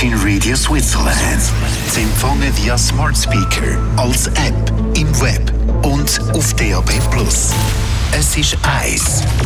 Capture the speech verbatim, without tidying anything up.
Virgin Radio Switzerland. Zu empfangen via Smart Speaker, als App, im Web und auf D A B plus. Es ist eins